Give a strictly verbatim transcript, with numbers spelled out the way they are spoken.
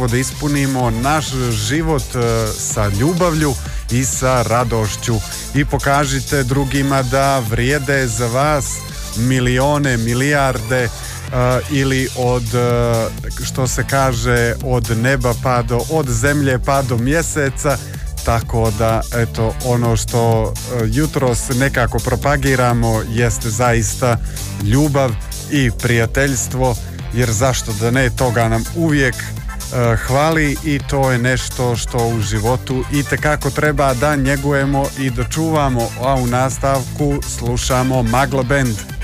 zapravo da ispunimo naš život sa ljubavlju i sa radošću i pokažite drugima da vrijede za vas milione, milijarde uh, ili od, uh, što se kaže, od neba pa do, od zemlje pa do mjeseca. Tako da, eto, ono što uh, jutros nekako propagiramo jeste zaista ljubav i prijateljstvo, jer zašto da ne, toga nam uvijek uh, hvali i to je nešto što u životu itekako treba da njegujemo i da čuvamo, a u nastavku slušamo Magla Band.